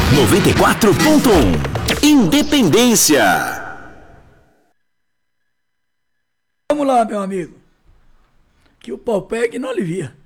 94.1 Independência. Vamos lá, meu amigo. Que o pau pega e não alivia.